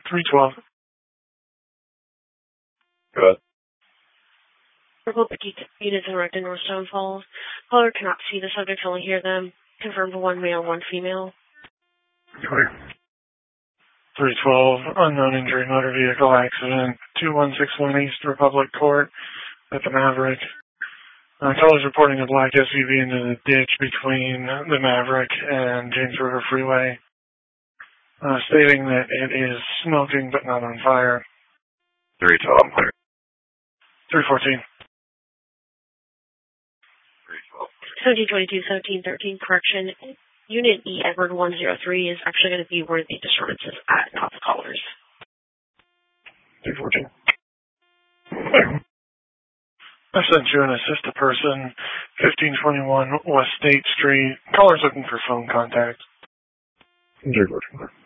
312. Go ahead. Purple units in Recton, Northstone Falls. Caller cannot see the subject, only hear them. Confirmed for 1 male, 1 female. Clear. 312, unknown injury, motor vehicle accident, 2161 East Republic Court at the Maverick. Callers reporting a black SUV into the ditch between the Maverick and James River Freeway, stating that it is smoking but not on fire. 312, clear. 314. 1722, 1713, correction. Unit E, Edward 103 is actually going to be where the disturbance is at, not the callers. 314. I sent you an assist a person, 1521 West State Street. Caller's looking for phone contact. 314.